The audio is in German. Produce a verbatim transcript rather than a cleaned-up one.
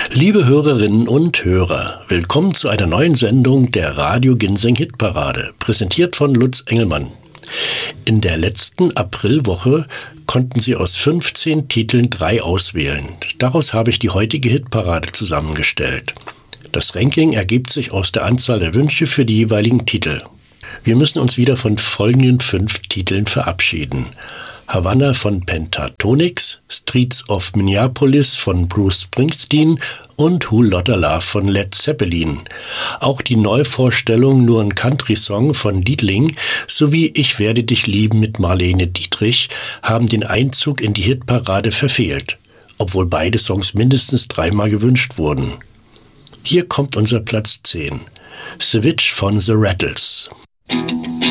Liebe Hörerinnen und Hörer, willkommen zu einer neuen Sendung der Radio Ginseng Hitparade, präsentiert von Lutz Engelmann. In der letzten Aprilwoche konnten Sie aus fünfzehn Titeln drei auswählen. Daraus habe ich die heutige Hitparade zusammengestellt. Das Ranking ergibt sich aus der Anzahl der Wünsche für die jeweiligen Titel. Wir müssen uns wieder von folgenden fünf Titeln verabschieden: Havana von Pentatonix, Streets of Minneapolis von Bruce Springsteen und Whole Lotta Love von Led Zeppelin. Auch die Neuvorstellung Nur ein Country-Song von Dietling sowie Ich werde dich lieben mit Marlene Dietrich haben den Einzug in die Hitparade verfehlt, obwohl beide Songs mindestens dreimal gewünscht wurden. Hier kommt unser Platz zehn: Switch von The Rattles.